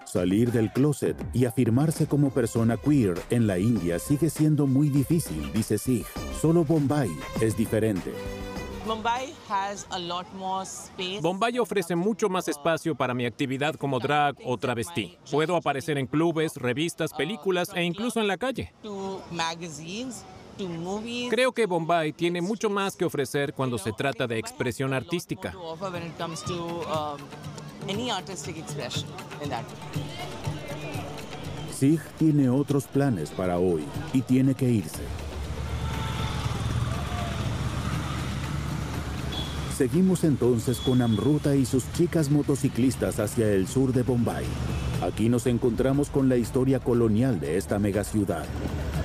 Salir del closet y afirmarse como persona queer en la India sigue siendo muy difícil, dice Sig. Solo Bombay es diferente. Bombay ofrece mucho más espacio para mi actividad como drag o travesti. Puedo aparecer en clubes, revistas, películas e incluso en la calle. Creo que Bombay tiene mucho más que ofrecer cuando se trata de expresión artística. Sig tiene otros planes para hoy y tiene que irse. Seguimos entonces con Amruta y sus chicas motociclistas hacia el sur de Bombay. Aquí nos encontramos con la historia colonial de esta megaciudad.